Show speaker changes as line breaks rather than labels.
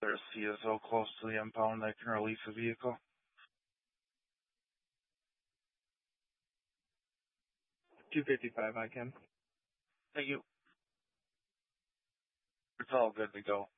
there a CSO close to the impound that can release a vehicle?
255, I can.
Thank you. It's all good to go.